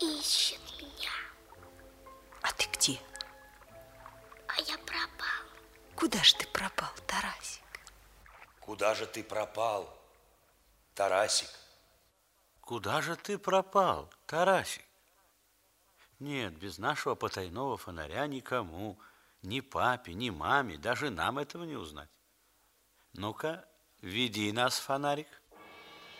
ищет меня. А ты где? А я пропал. Куда ж ты пропал, Тарасик? Куда же ты пропал, Тарасик? Куда же ты пропал, Тарасик? Нет, без нашего потайного фонаря никому, ни папе, ни маме, даже нам этого не узнать. Ну-ка, веди нас, фонарик.